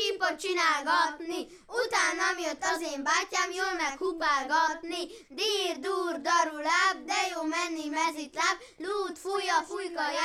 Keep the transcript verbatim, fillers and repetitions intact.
sípot csinálgatni. Utána jött az én bátyám jól meghupálgatni. Dír, dur, daruláb, de jó menni mezitláb, lút, fújja, fújka,